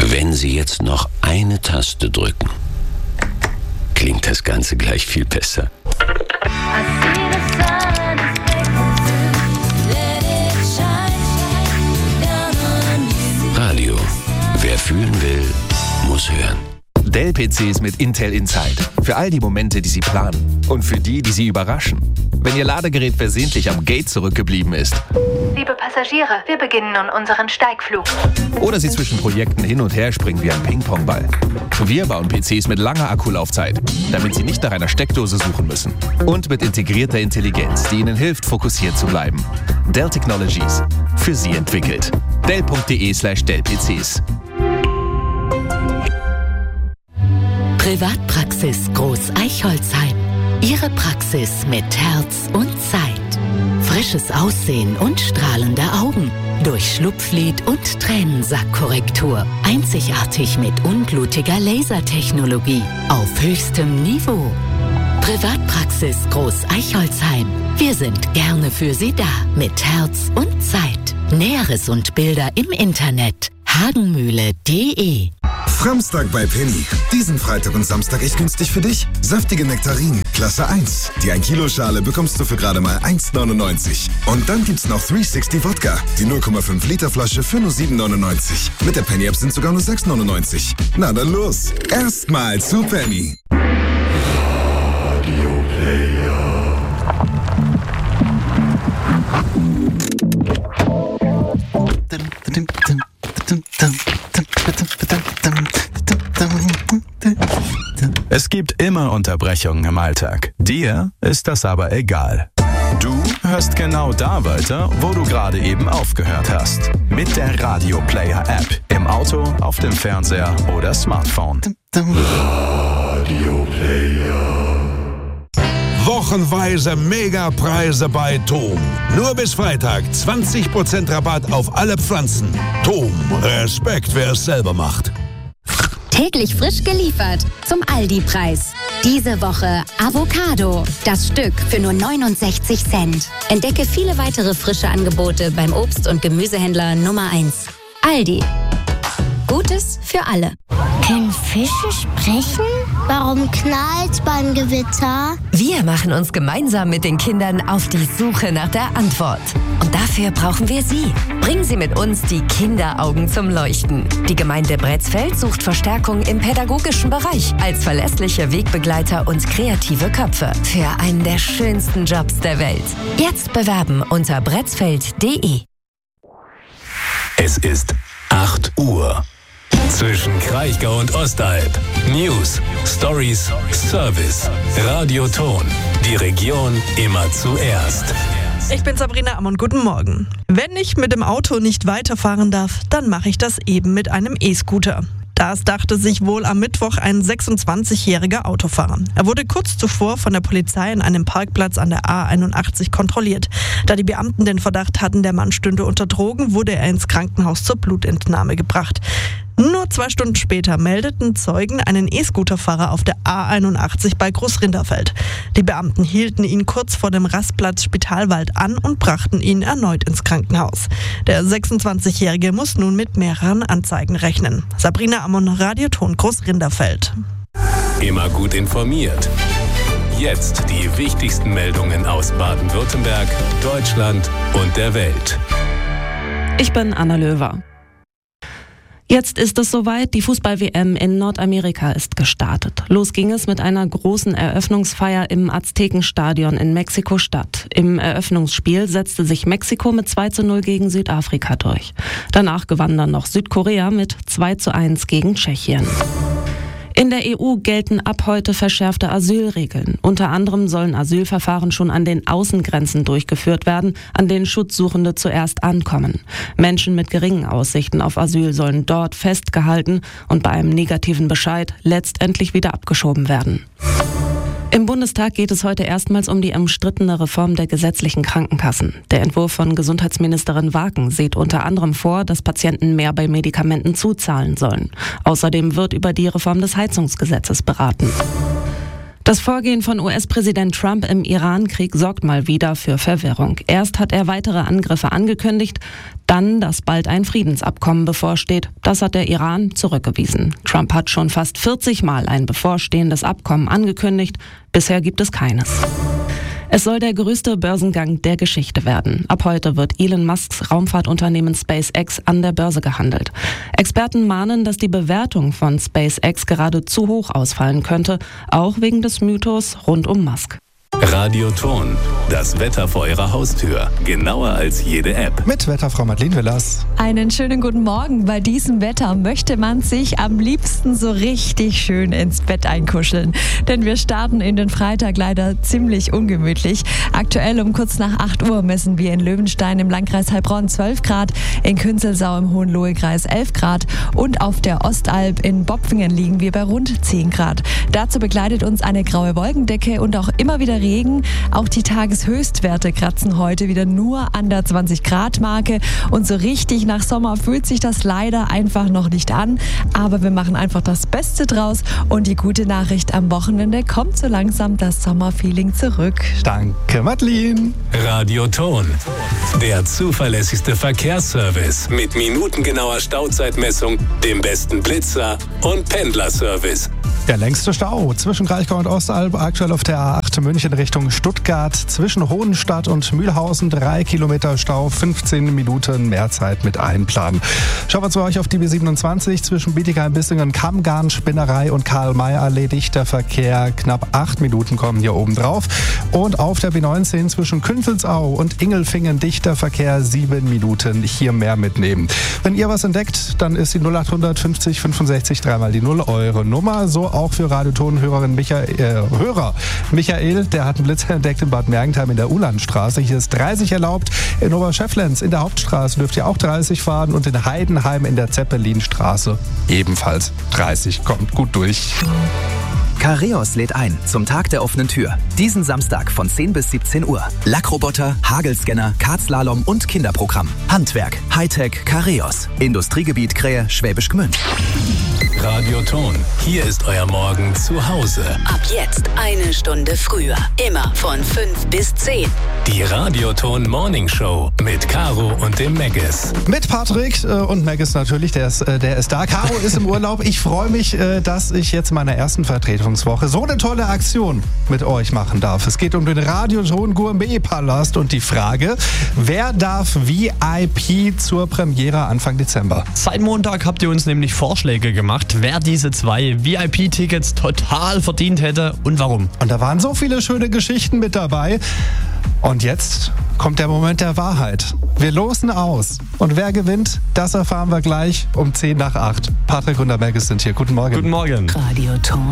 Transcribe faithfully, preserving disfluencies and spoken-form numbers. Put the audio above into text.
Wenn Sie jetzt noch eine Taste drücken, klingt das Ganze gleich viel besser. Radio. Wer fühlen will, muss hören. Dell-P Cs mit Intel Inside. Für all die Momente, die Sie planen. Und für die, die Sie überraschen. Wenn Ihr Ladegerät versehentlich am Gate zurückgeblieben ist. Liebe Passagiere, wir beginnen nun unseren Steigflug. Oder Sie zwischen Projekten hin und her springen wie ein Ping-Pong-Ball. Wir bauen P Cs mit langer Akkulaufzeit, damit Sie nicht nach einer Steckdose suchen müssen. Und mit integrierter Intelligenz, die Ihnen hilft, fokussiert zu bleiben. Dell Technologies. Für Sie entwickelt. Dell.de slash Dell-PCs. Privatpraxis Groß Eichholzheim. Ihre Praxis mit Herz und Zeit. Frisches Aussehen und strahlende Augen. Durch Schlupflid und Tränensackkorrektur. Einzigartig mit unblutiger Lasertechnologie. Auf höchstem Niveau. Privatpraxis Groß Eichholzheim. Wir sind gerne für Sie da. Mit Herz und Zeit. Näheres und Bilder im Internet. hagenmühle punkt de. Framstag bei Penny. Diesen Freitag und Samstag echt günstig für dich. Saftige Nektarinen, Klasse eins. Die ein Kilo Schale bekommst du für gerade mal eins neunundneunzig. Und dann gibt's noch dreihundertsechzig Wodka. Die null Komma fünf Liter Flasche für nur sieben neunundneunzig. Mit der Penny App sind sogar nur sechs neunundneunzig. Na dann los. Erstmal zu Penny. Radio Player. Es gibt immer Unterbrechungen im Alltag. Dir ist das aber egal. Du hörst genau da weiter, wo du gerade eben aufgehört hast. Mit der Radio Player App. Im Auto, auf dem Fernseher oder Smartphone. Radio Player. Wochenweise Megapreise bei Tom. Nur bis Freitag zwanzig Prozent Rabatt auf alle Pflanzen. Tom, Respekt, wer es selber macht. Täglich frisch geliefert zum Aldi-Preis. Diese Woche Avocado. Das Stück für nur neunundsechzig Cent. Entdecke viele weitere frische Angebote beim Obst- und Gemüsehändler Nummer eins. Aldi. Gutes für alle. Können Fische sprechen? Warum knallt's beim Gewitter? Wir machen uns gemeinsam mit den Kindern auf die Suche nach der Antwort. Und dafür brauchen wir Sie. Bringen Sie mit uns die Kinderaugen zum Leuchten. Die Gemeinde Bretzfeld sucht Verstärkung im pädagogischen Bereich als verlässliche Wegbegleiter und kreative Köpfe für einen der schönsten Jobs der Welt. Jetzt bewerben unter bretzfeld punkt de. Es ist acht Uhr. Zwischen Kraichgau und Ostalb. News, Stories, Service. Radioton. Die Region immer zuerst. Ich bin Sabrina Ammon, guten Morgen. Wenn ich mit dem Auto nicht weiterfahren darf, dann mache ich das eben mit einem E-Scooter. Das dachte sich wohl am Mittwoch ein sechsundzwanzigjähriger Autofahrer. Er wurde kurz zuvor von der Polizei in einem Parkplatz an der A einundachtzig kontrolliert. Da die Beamten den Verdacht hatten, der Mann stünde unter Drogen, wurde er ins Krankenhaus zur Blutentnahme gebracht. Nur zwei Stunden später meldeten Zeugen einen E-Scooterfahrer auf der A einundachtzig bei Großrinderfeld. Die Beamten hielten ihn kurz vor dem Rastplatz Spitalwald an und brachten ihn erneut ins Krankenhaus. Der sechsundzwanzigjährige muss nun mit mehreren Anzeigen rechnen. Sabrina Ammon, Radioton Großrinderfeld. Immer gut informiert. Jetzt die wichtigsten Meldungen aus Baden-Württemberg, Deutschland und der Welt. Ich bin Anna Löwer. Jetzt ist es soweit, die Fußball-W M in Nordamerika ist gestartet. Los ging es mit einer großen Eröffnungsfeier im Aztekenstadion in Mexiko-Stadt. Im Eröffnungsspiel setzte sich Mexiko mit zwei zu null gegen Südafrika durch. Danach gewann dann noch Südkorea mit zwei zu eins gegen Tschechien. In der E U gelten ab heute verschärfte Asylregeln. Unter anderem sollen Asylverfahren schon an den Außengrenzen durchgeführt werden, an denen Schutzsuchende zuerst ankommen. Menschen mit geringen Aussichten auf Asyl sollen dort festgehalten und bei einem negativen Bescheid letztendlich wieder abgeschoben werden. Im Bundestag geht es heute erstmals um die umstrittene Reform der gesetzlichen Krankenkassen. Der Entwurf von Gesundheitsministerin Waken sieht unter anderem vor, dass Patienten mehr bei Medikamenten zuzahlen sollen. Außerdem wird über die Reform des Heizungsgesetzes beraten. Das Vorgehen von U S-Präsident Trump im Iran-Krieg sorgt mal wieder für Verwirrung. Erst hat er weitere Angriffe angekündigt, dann, dass bald ein Friedensabkommen bevorsteht. Das hat der Iran zurückgewiesen. Trump hat schon fast vierzig Mal ein bevorstehendes Abkommen angekündigt. Bisher gibt es keines. Es soll der größte Börsengang der Geschichte werden. Ab heute wird Elon Musks Raumfahrtunternehmen SpaceX an der Börse gehandelt. Experten mahnen, dass die Bewertung von SpaceX gerade zu hoch ausfallen könnte, auch wegen des Mythos rund um Musk. Radioton, das Wetter vor Ihrer Haustür. Genauer als jede App. Mit Wetterfrau Madeleine Willers. Einen schönen guten Morgen. Bei diesem Wetter möchte man sich am liebsten so richtig schön ins Bett einkuscheln. Denn wir starten in den Freitag leider ziemlich ungemütlich. Aktuell um kurz nach acht Uhr messen wir in Löwenstein im Landkreis Heilbronn zwölf Grad, in Künzelsau im Hohenlohe-Kreis elf Grad und auf der Ostalb in Bopfingen liegen wir bei rund zehn Grad. Dazu begleitet uns eine graue Wolkendecke und auch immer wieder Regen. Auch die Tageshöchstwerte kratzen heute wieder nur an der zwanzig Grad Marke und so richtig nach Sommer fühlt sich das leider einfach noch nicht an. Aber wir machen einfach das Beste draus und die gute Nachricht: am Wochenende kommt so langsam das Sommerfeeling zurück. Danke, Madeleine. Radioton, der zuverlässigste Verkehrsservice mit minutengenauer Stauzeitmessung, dem besten Blitzer und Pendlerservice. Der längste Stau zwischen Kraichgau und Ostalb, aktuell auf der A acht München Richtung Stuttgart. Zwischen Hohenstadt und Mühlhausen drei Kilometer Stau, fünfzehn Minuten mehr Zeit mit einplanen. Schauen wir zu euch auf die B siebenundzwanzig zwischen Bietigheim-Bissingen, Kammgarn, Spinnerei und Karl-May-Allee. Dichter Verkehr, knapp acht Minuten kommen hier oben drauf. Und auf der B neunzehn zwischen Künfelsau und Ingelfingen dichter Verkehr, sieben Minuten, hier mehr mitnehmen. Wenn ihr was entdeckt, dann ist die null acht fünfzig fünfundsechzig dreimal die Null eure Nummer. So auch für Radioton-Hörerin Michael, äh, Hörer Michael, der hat einen Blitz entdeckt in Bad Mergentheim in der Ulandstraße. Hier ist dreißig erlaubt. In Oberschefflenz in der Hauptstraße dürft ihr auch dreißig fahren und in Heidenheim in der Zeppelinstraße ebenfalls dreißig. Kommt gut durch. Careos lädt ein zum Tag der offenen Tür. Diesen Samstag von zehn bis siebzehn Uhr. Lackroboter, Hagelscanner, Kartslalom und Kinderprogramm. Handwerk, Hightech, Careos. Industriegebiet Krähe, Schwäbisch Gmünd. Radioton, hier ist euer Morgen zu Hause. Ab jetzt eine Stunde früher. Immer von fünf bis zehn. Die Radioton Morning Show mit Caro und dem Maggis. Mit Patrick äh, und Maggis natürlich, der ist, äh, der ist da. Caro ist im Urlaub. Ich freue mich, äh, dass ich jetzt in meiner ersten Vertretungswoche so eine tolle Aktion mit euch machen darf. Es geht um den Radioton Gourmet-Palast und die Frage, wer darf V I P zur Premiere Anfang Dezember? Seit Montag habt ihr uns nämlich Vorschläge gemacht, wer diese zwei V I P-Tickets total verdient hätte und warum. Und da waren so viele schöne Geschichten mit dabei. Und jetzt kommt der Moment der Wahrheit. Wir losen aus. Und wer gewinnt, das erfahren wir gleich um zehn nach acht. Patrick und der Maggis sind hier. Guten Morgen. Guten Morgen. Radioton.